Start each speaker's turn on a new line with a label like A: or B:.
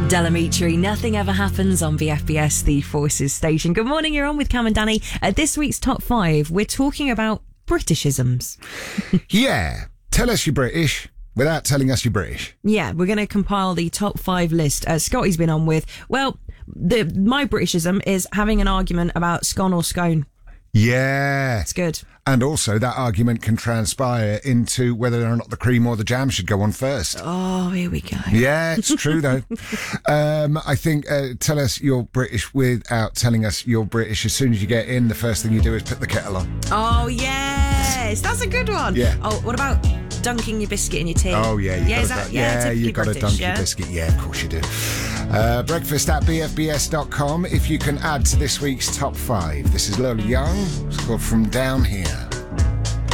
A: Delamitri, nothing ever happens on VFBS, the Forces station. Good morning, you're on with Cam and Danny. This week's top 5, we're talking about Britishisms.
B: Yeah, tell us you're British without telling us you're British.
A: Yeah, we're going to compile the top 5 list. Scotty's been on with, well, my Britishism is having an argument about scone or scone.
B: Yeah.
A: It's good.
B: And also that argument can transpire into whether or not the cream or the jam should go on first.
A: Oh, here we go.
B: Yeah, it's true though. I think tell us you're British without telling us you're British. As soon as you get in, the first thing you do is put the kettle on.
A: Oh, yes. That's a good one.
B: Yeah.
A: Oh, what about dunking your biscuit in your tea?
B: Oh, yeah.
A: Typically
B: You've got to
A: British,
B: dunk your biscuit. Yeah, of course you do. Breakfast at bfbs.com if you can add to this week's top 5. This is Lola Young. It's called From Down Here.